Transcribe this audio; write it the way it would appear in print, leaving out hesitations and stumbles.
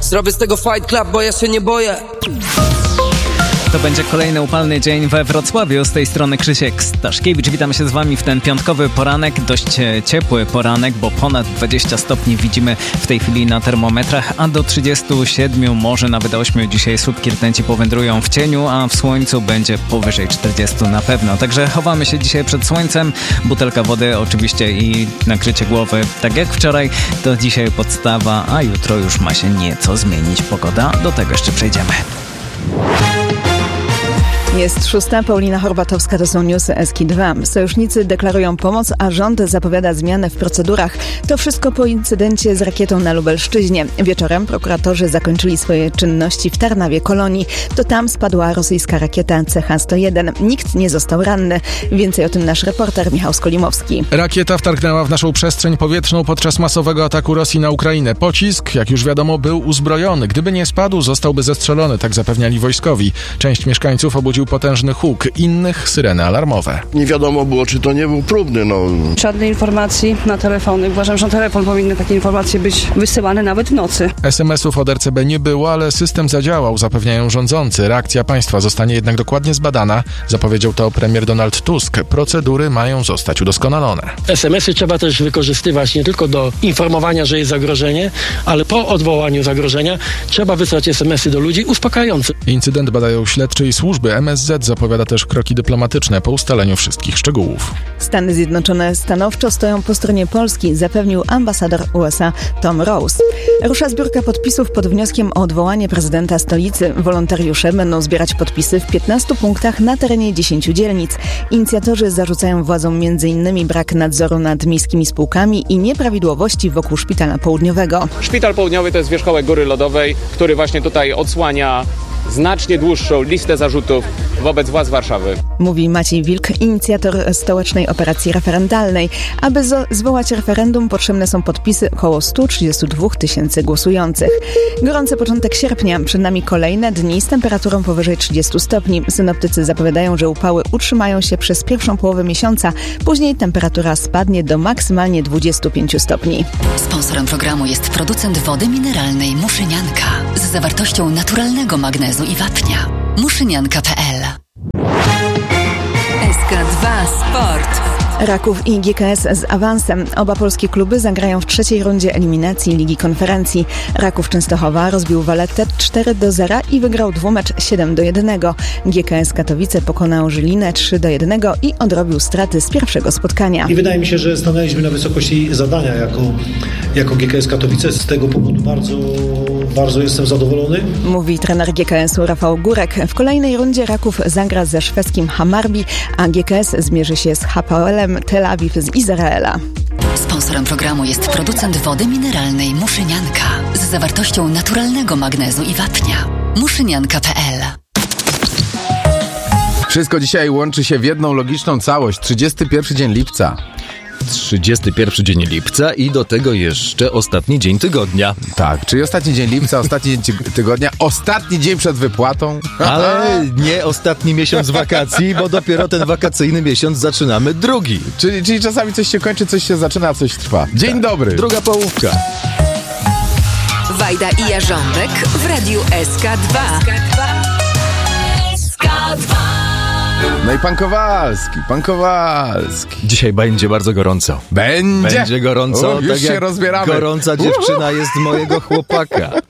Zrobię z tego Fight Club, bo ja się nie boję. To będzie kolejny upalny dzień we Wrocławiu. Z tej strony Krzysiek Staszkiewicz. Witam się z wami w ten piątkowy poranek. Dość ciepły poranek, bo ponad 20 stopni widzimy w tej chwili na termometrach, a do 37, może nawet 8 dzisiaj słupki rtęci powędrują w cieniu, a w słońcu będzie powyżej 40 na pewno. Także chowamy się dzisiaj przed słońcem. Butelka wody oczywiście i nakrycie głowy. Tak jak wczoraj, to dzisiaj podstawa, a jutro już ma się nieco zmienić pogoda. Do tego jeszcze przejdziemy. Jest 6. Paulina Horbatowska, to są newsy SK2. Sojusznicy deklarują pomoc, a rząd zapowiada zmiany w procedurach. To wszystko po incydencie z rakietą na Lubelszczyźnie. Wieczorem prokuratorzy zakończyli swoje czynności w Tarnawie Kolonii. To tam spadła rosyjska rakieta CH-101. Nikt nie został ranny. Więcej o tym nasz reporter Michał Skolimowski. Rakieta wtargnęła w naszą przestrzeń powietrzną podczas masowego ataku Rosji na Ukrainę. Pocisk, jak już wiadomo, był uzbrojony. Gdyby nie spadł, zostałby zestrzelony, tak zapewniali wojskowi. Część mieszkańców obudził potężny huk, innych syreny alarmowe. Nie wiadomo było, czy to nie był próbny, Żadnej informacji na telefony. Uważam, że na telefon powinny takie informacje być wysyłane nawet w nocy. SMS-ów od RCB nie było, ale system zadziałał, zapewniają rządzący. Reakcja państwa zostanie jednak dokładnie zbadana, zapowiedział to premier Donald Tusk. Procedury mają zostać udoskonalone. SMS-y trzeba też wykorzystywać nie tylko do informowania, że jest zagrożenie, ale po odwołaniu zagrożenia trzeba wysłać SMS-y do ludzi uspokajające. Incydent badają śledczy i służby. MSZ zapowiada też kroki dyplomatyczne po ustaleniu wszystkich szczegółów. Stany Zjednoczone stanowczo stoją po stronie Polski, zapewnił ambasador USA Tom Rose. Rusza zbiórka podpisów pod wnioskiem o odwołanie prezydenta stolicy. Wolontariusze będą zbierać podpisy w 15 punktach na terenie 10 dzielnic. Inicjatorzy zarzucają władzom m.in. brak nadzoru nad miejskimi spółkami i nieprawidłowości wokół Szpitala Południowego. Szpital Południowy to jest wierzchołek Góry Lodowej, który właśnie tutaj odsłania znacznie dłuższą listę zarzutów wobec władz Warszawy. Mówi Maciej Wilk, inicjator stołecznej operacji referendalnej. Aby zwołać referendum, potrzebne są podpisy około 132 tysięcy głosujących. Gorący początek sierpnia, przed nami kolejne dni z temperaturą powyżej 30 stopni. Synoptycy zapowiadają, że upały utrzymają się przez pierwszą połowę miesiąca. Później temperatura spadnie do maksymalnie 25 stopni. Sponsorem programu jest producent wody mineralnej Muszynianka z zawartością naturalnego magnezu i wapnia. Muszynianka.pl. SK2 Sport. Raków i GKS z awansem. Oba polskie kluby zagrają w trzeciej rundzie eliminacji Ligi Konferencji. Raków Częstochowa rozbił Valettę 4-0 i wygrał dwumecz 7-1. GKS Katowice pokonał Żylinę 3-1 i odrobił straty z pierwszego spotkania. I wydaje mi się, że stanęliśmy na wysokości zadania jako GKS Katowice. Z tego powodu bardzo jestem zadowolony. Mówi trener GKS-u Rafał Górek. W kolejnej rundzie Raków zagra ze szwedzkim Hammarby, a GKS zmierzy się z Hapoelem Tel Awiw z Izraela. Sponsorem programu jest producent wody mineralnej Muszynianka z zawartością naturalnego magnezu i wapnia. Muszynianka.pl. Wszystko dzisiaj łączy się w jedną logiczną całość. 31 dzień lipca. 31 dzień lipca i do tego jeszcze ostatni dzień tygodnia. Tak, czyli ostatni dzień lipca, ostatni dzień tygodnia, ostatni dzień przed wypłatą. Ale nie ostatni miesiąc wakacji, bo dopiero ten wakacyjny miesiąc zaczynamy drugi. Czyli czasami coś się kończy, coś się zaczyna, a coś trwa. Dzień dobry. Druga połówka. Wajda i Jarząbek w radiu SK2. SK2. No i pan Kowalski. Dzisiaj będzie bardzo gorąco. Będzie gorąco. Już tak się rozbieramy. Gorąca dziewczyna jest mojego chłopaka.